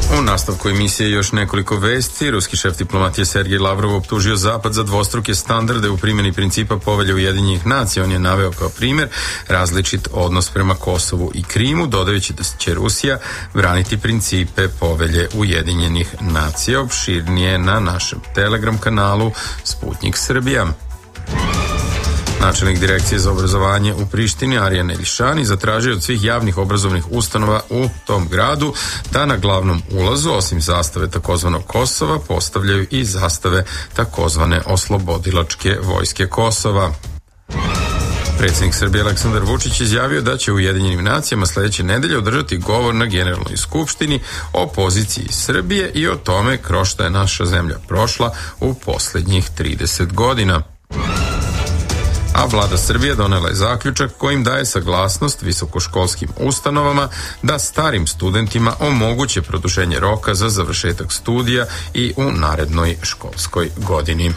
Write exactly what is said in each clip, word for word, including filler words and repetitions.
U nastavku emisije još nekoliko vesti. Ruski šef diplomatije Sergej Lavrov optužio Zapad za dvostruke standarde u primjeni principa Povelje Ujedinjenih nacija. On je naveo kao primjer različit odnos prema Kosovu i Krimu, dodajući da će Rusija braniti principe Povelje Ujedinjenih nacija. Opširnije na našem Telegram kanalu Sputnik Srbija. Načelnik Direkcije za obrazovanje u Prištini Arjan Elišani zatražio od svih javnih obrazovnih ustanova u tom gradu da na glavnom ulazu, osim zastave takozvanog Kosova, postavljaju i zastave takozvane oslobodilačke vojske Kosova. Predsjednik Srbije Aleksandar Vučić izjavio da će u Ujedinjenim nacijama sljedeće nedelje održati govor na Generalnoj skupštini o poziciji Srbije i o tome kroz što je naša zemlja prošla u posljednjih trideset godina. A vlada Srbije donela je zaključak kojim daje saglasnost visokoškolskim ustanovama da starim studentima omoguće produženje roka za završetak studija i u narednoj školskoj godini.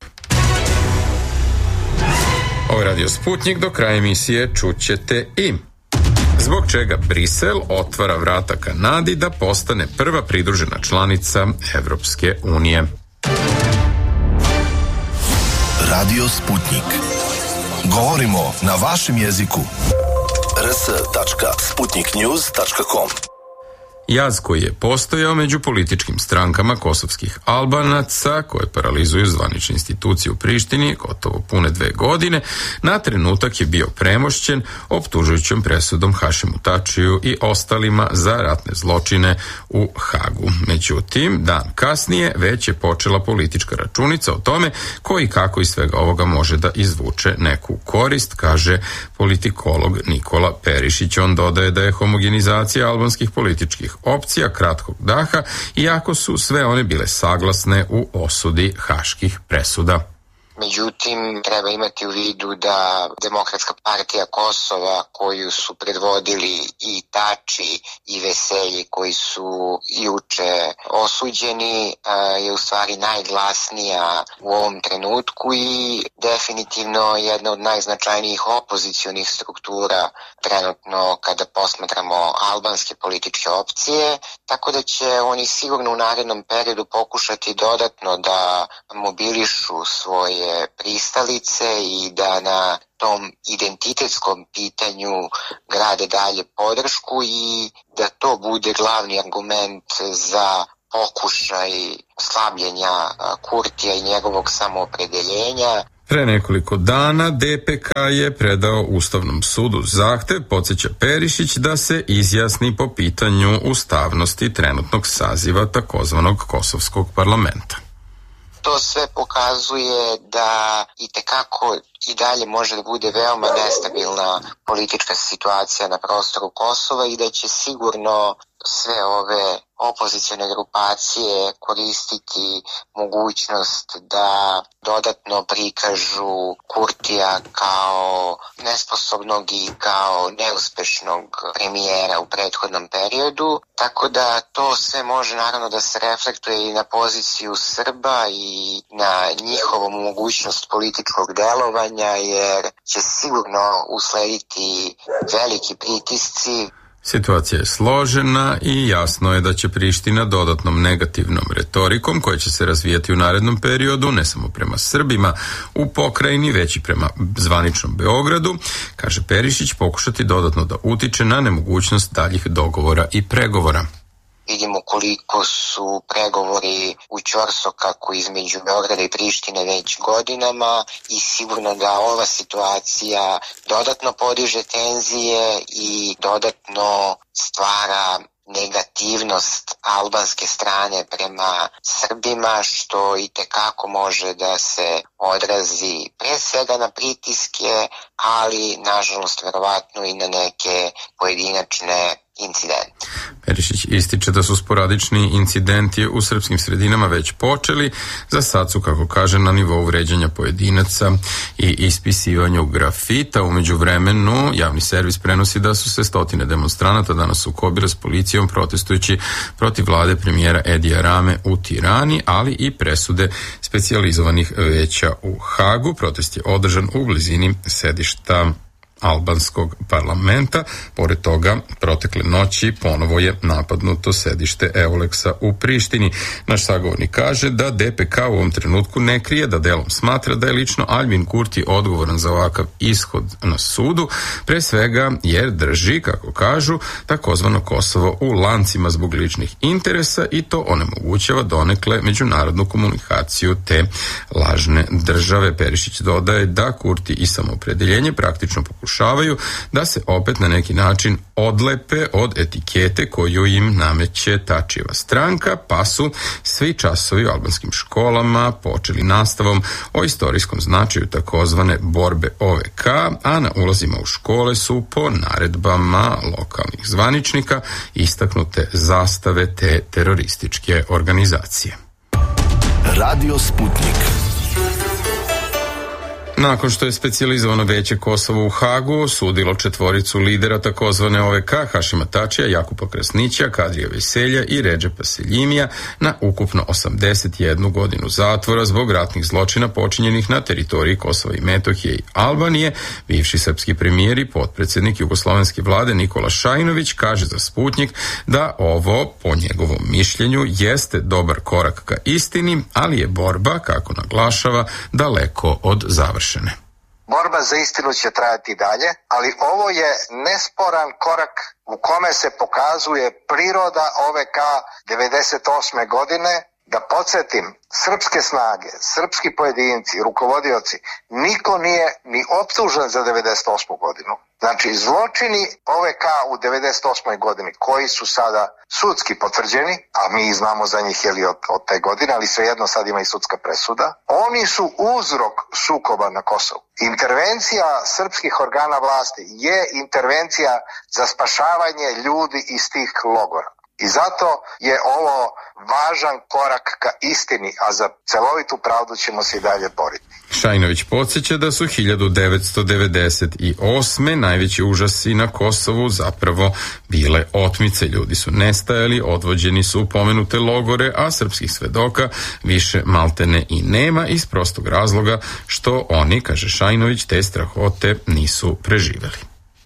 Ovo je Radio Sputnik, do kraja emisije čućete i zbog čega Brisel otvara vrata Kanadi da postane prva pridružena članica Evropske unije. Radio Sputnik. Govorimo na vašem jeziku. r s tačka sputnik news tačka com. Jaz koji je postojao među političkim strankama kosovskih Albanaca, koje paralizuju zvanične institucije u Prištini gotovo pune dve godine, na trenutak je bio premošćen optužujućom presudom Hašimu Tačiju i ostalima za ratne zločine u Hagu. Međutim, dan kasnije već je počela politička računica o tome ko i kako iz svega ovoga može da izvuče neku korist, kaže politikolog Nikola Perišić. On dodaje da je homogenizacija albanskih političkih opcija kratkog daha, iako su sve one bile saglasne u osudi haških presuda. Međutim, treba imati u vidu da Demokratska partija Kosova, koju su predvodili i Tači i Veselji, koji su juče osuđeni, je u stvari najglasnija u ovom trenutku i definitivno jedna od najznačajnijih opozicionih struktura trenutno kada posmatramo albanske političke opcije, tako da će oni sigurno u narednom periodu pokušati dodatno da mobilišu svoje pristalice i da na tom identitetskom pitanju grade dalje podršku i da to bude glavni argument za pokušaj slabljenja Kurtija i njegovog samoopredeljenja. Pre nekoliko dana D P K je predao Ustavnom sudu zahtev, podsjeća Perišić, da se izjasni po pitanju ustavnosti trenutnog saziva takozvanog Kosovskog parlamenta. To sve pokazuje da itekako i dalje može da bude veoma nestabilna politička situacija na prostoru Kosova i da će sigurno sve ove opozicione grupacije koristiti mogućnost da dodatno prikažu Kurtija kao nesposobnog i kao neuspešnog premijera u prethodnom periodu, tako da to sve može naravno da se reflektuje i na poziciju Srba i na njihovu mogućnost političkog delovanja, jer će sigurno uslediti veliki pritisci. Situacija je složena i jasno je da će Priština dodatnom negativnom retorikom, koja će se razvijati u narednom periodu, ne samo prema Srbima u pokrajini, već i prema zvaničnom Beogradu, kaže Perišić, pokušati dodatno da utiče na nemogućnost daljih dogovora i pregovora. Vidimo koliko su pregovori u ćorsokaku između Beograda i Prištine već godinama i sigurno da ova situacija dodatno podiže tenzije i dodatno stvara negativnost albanske strane prema Srbima, što i tekako može da se odrazi pre svega na pritiske, ali nažalost verovatno i na neke pojedinačne incident. Perišić ističe da su sporadični incidenti u srpskim sredinama već počeli, za sad su, kako kaže, na nivou vređanja pojedinaca i ispisivanju grafita. U međuvremenu javni servis prenosi da su se stotine demonstranata danas sukobile s policijom protestujući protiv vlade premijera Edija Rame u Tirani, ali i presude specijalizovanih veća u Hagu. Protest je održan u blizini sedišta albanskog parlamenta. Pored toga, protekle noći ponovo je napadnuto sedište Euleksa u Prištini. Naš sagovornik kaže da D P K u ovom trenutku ne krije, da delom smatra da je lično Albin Kurti odgovoran za ovakav ishod na sudu, pre svega jer drži, kako kažu, takozvano Kosovo u lancima zbog ličnih interesa i to onemogućava donekle međunarodnu komunikaciju te lažne države. Perišić dodaje da Kurti i samoopredeljenje praktično pokušavaju da se opet na neki način odlepe od etikete koju im nameće Tačijeva stranka, pa su svi časovi u albanskim školama počeli nastavom o istorijskom značaju takozvane borbe O V K, a na ulazima u škole su po naredbama lokalnih zvaničnika istaknute zastave te terorističke organizacije. Radio Sputnik. Nakon što je specijalizovano veće Kosovo u Hagu osudilo četvoricu lidera takozvane O V K, Hašima Tačija, Jakupa Krasnića, Kadrija Veselja i Redžepa Seljimija na ukupno osamdeset jednu godinu zatvora zbog ratnih zločina počinjenih na teritoriji Kosova i Metohije i Albanije, bivši srpski premijer i potpredsjednik jugoslovenske vlade Nikola Šajinović kaže za Sputnik da ovo, po njegovom mišljenju, jeste dobar korak ka istini, ali je borba, kako naglašava, daleko od završenja. Borba za istinu će trajati dalje, ali ovo je nesporan korak u kome se pokazuje priroda O V K devedeset osme godine. Da podsjetim, srpske snage, srpski pojedinci, rukovodioci, niko nije ni optužen za devedeset osmu godinu. Znači, zločini O V K u devedeset osmoj godini, koji su sada sudski potvrđeni, a mi znamo za njih jeli od, od te godine, ali svejedno sad ima i sudska presuda, oni su uzrok sukoba na Kosovu. Intervencija srpskih organa vlasti je intervencija za spašavanje ljudi iz tih logora. I zato je ovo važan korak ka istini, a za celovitu pravdu ćemo se i dalje boriti. Šajinović podsjeća da su hiljadu devetsto devedeset osme najveći užasi na Kosovu zapravo bile otmice. Ljudi su nestajali, odvođeni su u pomenute logore, a srpskih svedoka više maltene i nema iz prostog razloga što oni, kaže Šajinović, te strahote nisu preživeli.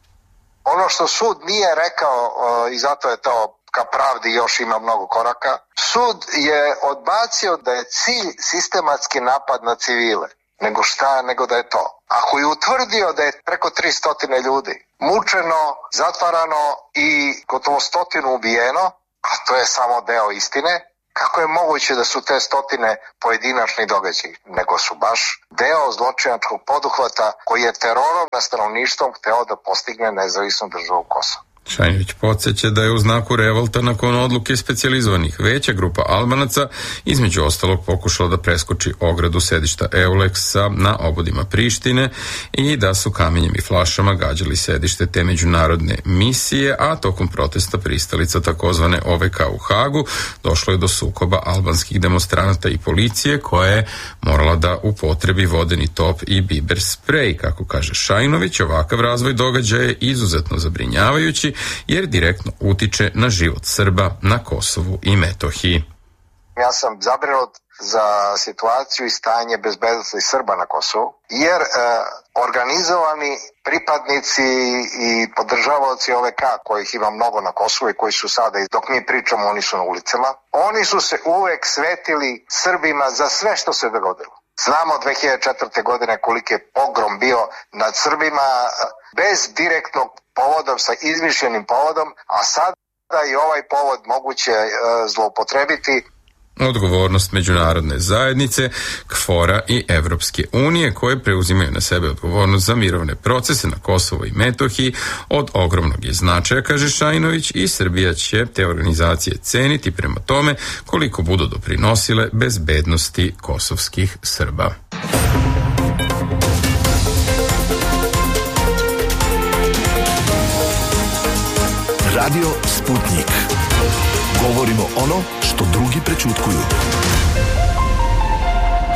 Ono što sud nije rekao, i zato je to ka pravdi još ima mnogo koraka, sud je odbacio da je cilj sistematski napad na civile. Nego šta, nego da je to. Ako je utvrdio da je preko tristo ljudi mučeno, zatvarano i gotovo stotinu ubijeno, a to je samo deo istine, kako je moguće da su te stotine pojedinačni događaji, nego su baš deo zločinačkog poduhvata koji je terorom na stanovništvom hteo da postigne nezavisnu državu Kosova. Šajinović podsjeća da je u znaku revolta nakon odluke specijalizovanih veća grupa Albanaca između ostalog pokušala da preskoči ogradu sedišta Euleksa na obodima Prištine i da su kamenjem i flašama gađali sedište te međunarodne misije, a tokom protesta pristalica takozvane O V K u Hagu došlo je do sukoba albanskih demonstranata i policije koja je morala da upotrebi vodeni top i biber sprej. Kako kaže Šajinović, ovakav razvoj događaja je izuzetno zabrinjavajući jer direktno utiče na život Srba na Kosovu i Metohiji. Ja sam zabrinut za situaciju i stanje bezbednosti Srba na Kosovu, jer e, organizovani pripadnici i podržavaoci O V K, kojih ima mnogo na Kosovu i koji su sada, dok mi pričamo, oni su na ulicama, oni su se uvek svetili Srbima za sve što se dogodilo. Znamo dve hiljade četvrte. godine koliki je pogrom bio nad Srbima bez direktnog povoda, sa izmišljenim povodom, a sada i ovaj povod moguće e, zloupotrebiti. Odgovornost međunarodne zajednice, KFOR-a i Evropske unije koje preuzimaju na sebe odgovornost za mirovne procese na Kosovo i Metohiji od ogromnog je značaja, kaže Šajinović, i Srbija će te organizacije ceniti prema tome koliko budu doprinosile bezbednosti kosovskih Srba. Radio Sputnik. Govorimo ono što drugi prećutkuju.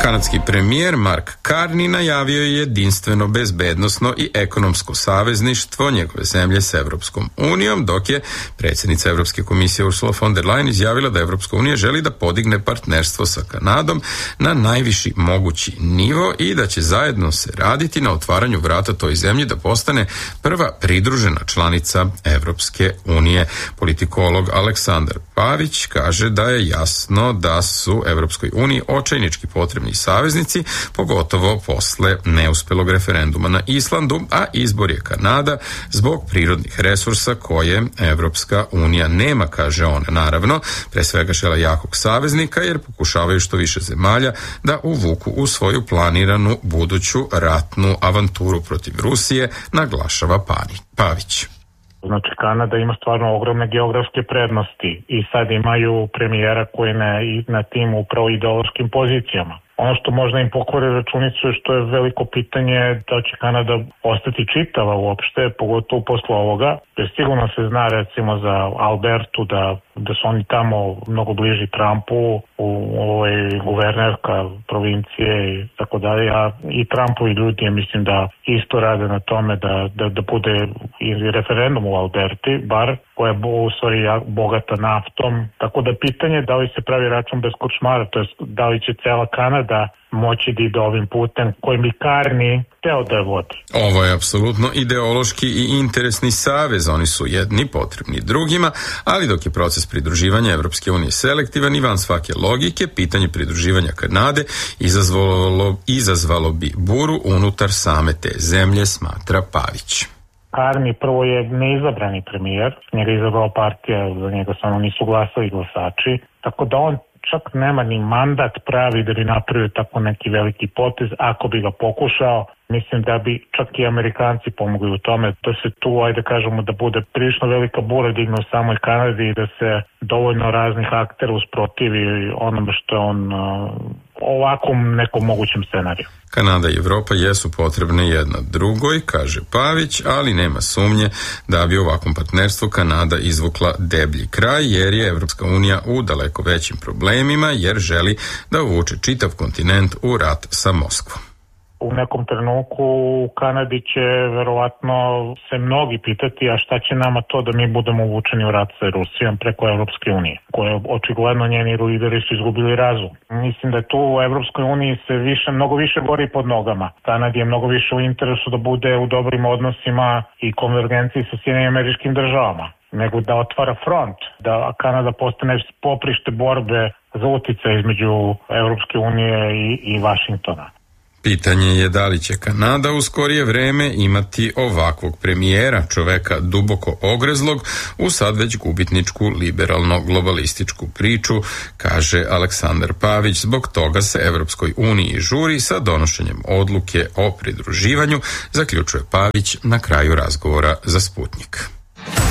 Kanadski premijer Mark Carney najavio je jedinstveno, bezbednosno i ekonomsko savezništvo njegove zemlje s Evropskom unijom, dok je predsjednica Evropske komisije Ursula von der Leyen izjavila da Evropska unija želi da podigne partnerstvo sa Kanadom na najviši mogući nivo i da će zajedno se raditi na otvaranju vrata toj zemlji da postane prva pridružena članica Evropske unije. Politikolog Aleksandar Pavić kaže da je jasno da su Evropskoj uniji očajnički potrebni saveznici, pogotovo posle neuspelog referenduma na Islandu, a izbor je Kanada zbog prirodnih resursa koje Evropska unija nema, kaže on. Naravno, pre svega žele jakog saveznika jer pokušavaju što više zemalja da uvuku u svoju planiranu buduću ratnu avanturu protiv Rusije, naglašava Pavić. Znači, Kanada ima stvarno ogromne geografske prednosti i sad imaju premijera koji je na, na tim upravo ideološkim pozicijama. Ono što možda im pokvari računicu je što je veliko pitanje da će Kanada ostati čitava uopšte, pogotovo posle ovoga, jer sigurno se zna recimo za Albertu da, da su oni tamo mnogo bliži Trumpu, u ovoj guvernerka provincije i tako dalje, a i Trumpovi ljudi, mislim da isto rade na tome da, da, da bude i referendum u Alberti, bar koja je u stvari bogata naftom, tako da pitanje je da li se pravi račun bez kočmara, to je da li će cela Kanada moći da ide ovim putem koji bi Carney teo da je vodi. Ovo je apsolutno ideološki i interesni savez, oni su jedni potrebni drugima, ali dok je proces pridruživanja Evropske unije selektivan i van svake logike, pitanje pridruživanja Kanade izazvalo, izazvalo bi buru unutar same te zemlje, smatra Pavić. Carney prvo je neizabrani premijer, njega je izabrala partija, za njega samo nisu glasali glasači, tako da on čak nema ni mandat pravi da bi napravio tako neki veliki potez, ako bi ga pokušao. Mislim da bi čak i Amerikanci pomogli u tome, da se tu, ajde kažemo, da bude prilično velika bura digne u samoj Kanadi i da se dovoljno raznih aktera usprotivi onome što je on uh, ovakvom nekom mogućem scenariju. Kanada i Evropa jesu potrebne jedna drugoj, kaže Pavić, ali nema sumnje da bi ovakvom partnerstvu Kanada izvukla deblji kraj, jer je Evropska unija u daleko većim problemima, jer želi da uvuče čitav kontinent u rat sa Moskvom. U nekom trenutku u Kanadi će verovatno se mnogi pitati, a šta će nama to da mi budemo uvučeni u rat sa Rusijom preko Evropske unije, koje očigledno njeni lideri su izgubili razum. Mislim da je tu u Evropskoj uniji se više, mnogo više gori pod nogama. Kanadi je mnogo više u interesu da bude u dobrim odnosima i konvergenciji sa Sjedinjenim Američkim Državama, nego da otvara front, da Kanada postane poprište borbe za uticaj između Evropske unije i, i Vašingtona. Pitanje je da li će Kanada u skorije vreme imati ovakvog premijera, čoveka duboko ogrezlog, u sad već gubitničku liberalno-globalističku priču, kaže Aleksandar Pavić. Zbog toga se Evropskoj uniji žuri sa donošenjem odluke o pridruživanju, zaključuje Pavić na kraju razgovora za Sputnik.